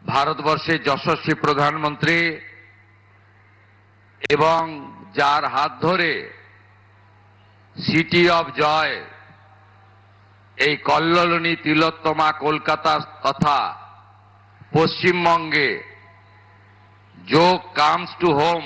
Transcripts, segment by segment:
ভারতবর্ষের যশস্বী প্রধানমন্ত্রী এবং যার হাত ধরে সিটি অফ জয় এই কল্লোলিনী তিলোত্তমা কলকাতা তথা পশ্চিমবঙ্গে যোগ কামস টু হোম,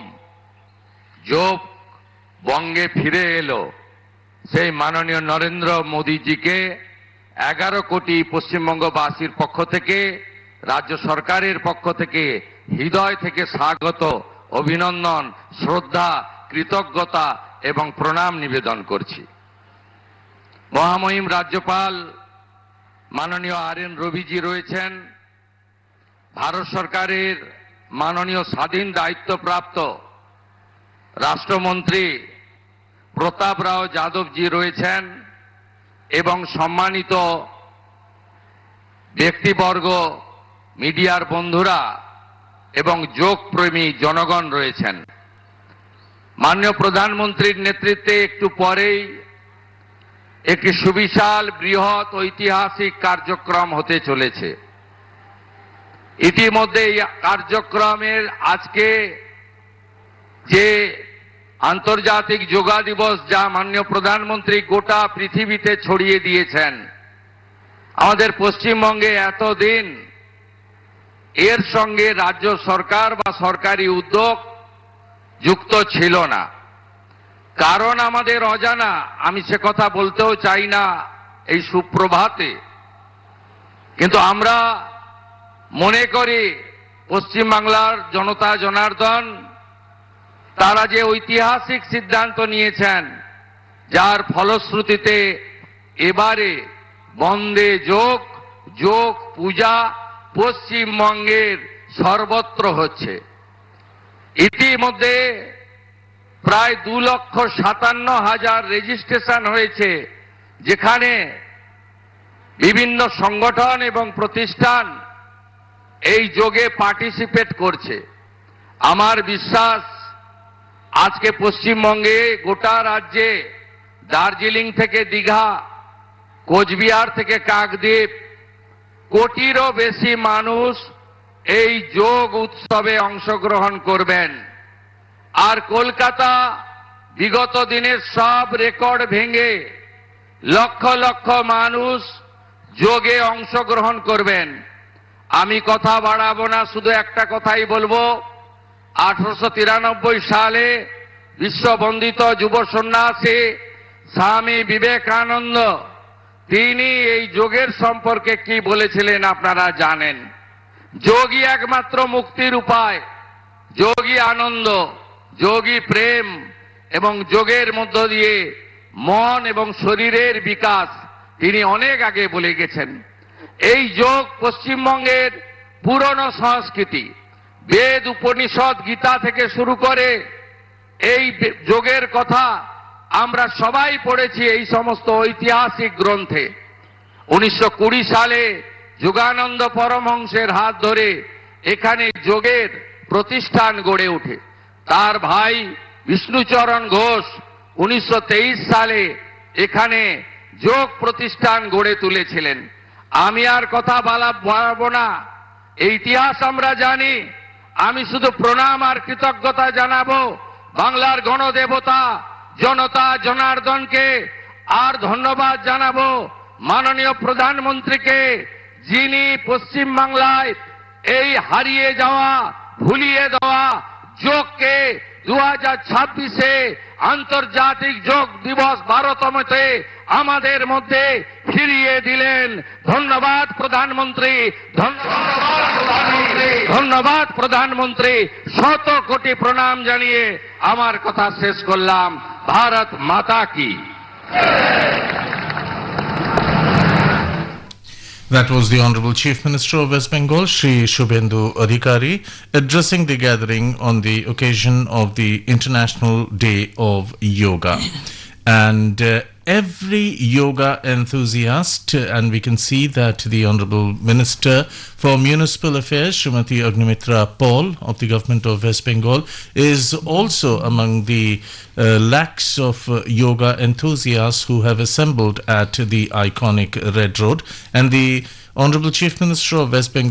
যোগ বঙ্গে ফিরে এলো, সেই মাননীয় নরেন্দ্র মোদীজিকে 11 কোটি পশ্চিমবঙ্গবাসীর পক্ষ থেকে, রাজ্য সরকারের পক্ষ থেকে হৃদয় থেকে স্বাগত, অভিনন্দন, শ্রদ্ধা, কৃতজ্ঞতা এবং প্রণাম নিবেদন করছি। মহামহিম রাজ্যপাল মাননীয় আর.এন. রবিজি রয়েছেন, ভারত সরকারের মাননীয় স্বাধীন দায়িত্বপ্রাপ্ত রাষ্ট্রমন্ত্রী প্রতাপ রাও যাদবজি রয়েছেন এবং সম্মানিত ব্যক্তিবর্গ, মিডিয়ার বন্ধুরা এবং যোগপ্রেমী জনগণ রয়েছেন। মাননীয় প্রধানমন্ত্রীর নেতৃত্বে একটু পরেই একটি সুবিশাল বৃহৎ ঐতিহাসিক কার্যক্রম হতে চলেছে। ইতিমধ্যে এই কার্যক্রমের আজকে যে আন্তর্জাতিক যোগা দিবস, যা মাননীয় প্রধানমন্ত্রী গোটা পৃথিবীতে ছড়িয়ে দিয়েছেন, আমাদের পশ্চিমবঙ্গে এতদিন এর সঙ্গে রাজ্য সরকার বা সরকারি উদ্যোগ যুক্ত ছিল না। কারণ আমাদের অজানা, আমি সে কথা বলতেও চাই না এই সুপ্রভাতে, কিন্তু আমরা মনে করি পশ্চিমবাংলার জনতা জনার্দন তারা যে ঐতিহাসিক সিদ্ধান্ত নিয়েছেন, যার ফলশ্রুতিতে এবারে বন্দে যোগ, যোগ পূজা পশ্চিমবঙ্গের সর্বত্র হচ্ছে। ইতিমধ্যে প্রায় 2,57,000 রেজিস্ট্রেশন হয়েছে, যেখানে বিভিন্ন সংগঠন এবং প্রতিষ্ঠান এই যোগে পার্টিসিপেট করছে। আমার বিশ্বাস আজকে পশ্চিমবঙ্গে গোটা রাজ্যে দার্জিলিং থেকে দীঘা, কোচবিহার থেকে কাকদ্বীপ, কোটিরও বেশি মানুষ এই যোগ উৎসবে অংশগ্রহণ করবেন। আর কলকাতা বিগত দিনের সব রেকর্ড ভেঙে লক্ষ লক্ষ মানুষ যোগে অংশগ্রহণ করবেন। আমি কথা বাড়াবো না, শুধু একটা কথাই বলবো। 1893 সালে বিশ্ববন্দিত যুব সন্ন্যাসী স্বামী বিবেকানন্দ তিনি এই যোগের সম্পর্কে কি বলেছিলেন আপনারা জানেন। যোগই একমাত্র মুক্তির উপায়, যোগই আনন্দ, যোগই প্রেম এবং যোগের মধ্য দিয়ে মন এবং শরীরের বিকাশ তিনি অনেক আগে বলে গেছেন। এই যোগ পশ্চিমবঙ্গের পুরনো সংস্কৃতি, বেদ, উপনিষদ, গীতা থেকে শুরু করে এই যোগের কথা আমরা সবাই পড়েছি এই সমস্ত ঐতিহাসিক গ্রন্থে। 1920 সালে যোগানন্দ পরমহংসের হাত ধরে এখানে যোগের প্রতিষ্ঠান গড়ে ওঠে। তার ভাই বিষ্ণুচরণ ঘোষ 1923 সালে এখানে যোগ প্রতিষ্ঠান গড়ে তুলেছিলেন। আমি আর কথা বাড়াবো না, এই ইতিহাস আমরা জানি। আমি শুধু প্রণাম আর কৃতজ্ঞতা জানাবো বাংলার গণদেবতা জনতা জনার্দনকে, আর ধন্যবাদ জানাবো মাননীয় প্রধানমন্ত্রীকে, যিনি পশ্চিমবাংলায় এই হারিয়ে যাওয়া, ভুলিয়ে দেওয়া যোগকে 2026-এ আন্তর্জাতিক যোগ দিবস 12তমতে আমাদের মধ্যে ফিরিয়ে দিলেন। ধন্যবাদ প্রধানমন্ত্রী, ধন্যবাদ প্রধানমন্ত্রী। 100 কোটি প্রণাম জানিয়ে আমার কথা শেষ করলাম। ভারত মাতা কি। That was the Honorable Chief Minister of West Bengal, Shri Shubhendu Adhikari, addressing the gathering on the occasion of the International Day of Yoga. And every yoga enthusiast, and we can see that the Honorable Minister for Municipal Affairs, Srimati Agnimitra Paul of the Government of West Bengal, is also among the lakhs of yoga enthusiasts who have assembled at the iconic Red Road. And the Honorable Chief Minister of West Bengal